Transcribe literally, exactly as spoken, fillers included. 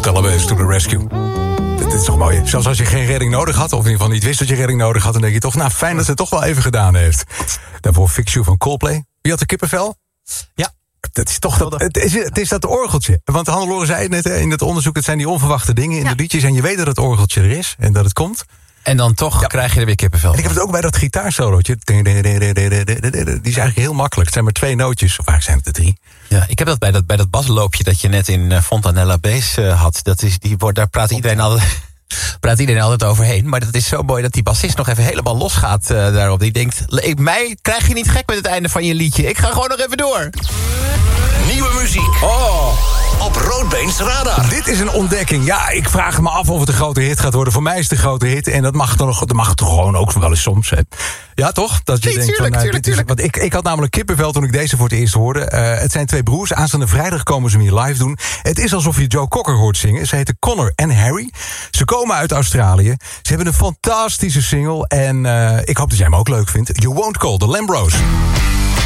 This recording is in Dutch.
Calabash to the rescue. Dit is toch mooi. Zelfs als je geen redding nodig had, of in ieder geval niet wist dat je redding nodig had, dan denk je toch, nou fijn dat ze het toch wel even gedaan heeft. Daarvoor Fix You van Coldplay. Wie had de kippenvel? Ja. Dat is toch dat, het, is, het is dat orgeltje. Want Hannelore zei het net in het onderzoek, het zijn die onverwachte dingen in ja. de liedjes. En je weet dat het orgeltje er is en dat het komt. En dan toch ja. krijg je er weer kippenvel. En ik heb het ook bij dat gitaarsolootje. Die is eigenlijk heel makkelijk. Het zijn maar twee nootjes. Of eigenlijk zijn het er drie. Ja, ik heb dat bij dat, bij dat basloopje dat je net in uh, Fontanella Base uh, had. Dat is, die wordt, daar praat iedereen, altijd, praat iedereen altijd overheen. Maar dat is zo mooi dat die bassist nog even helemaal losgaat uh, daarop. Die denkt, ik, mij krijg je niet gek met het einde van je liedje. Ik ga gewoon nog even door. Nieuwe muziek. Oh. Op Roodbeens Radar. Dit is een ontdekking. Ja, ik vraag me af of het een grote hit gaat worden. Voor mij is het een grote hit. En dat mag toch, dat mag toch gewoon ook wel eens soms. Hè. Ja, toch? Dat je nee, denkt tuurlijk, van, nou, tuurlijk, dit is, tuurlijk. want ik, ik had namelijk kippenvel toen ik deze voor het eerst hoorde. Uh, het zijn twee broers. Aanstaande vrijdag komen ze hem hier live doen. Het is alsof je Joe Cocker hoort zingen. Ze heten Connor en Harry. Ze komen uit Australië. Ze hebben een fantastische single. En uh, ik hoop dat jij hem ook leuk vindt. You Won't Call, de Lambros.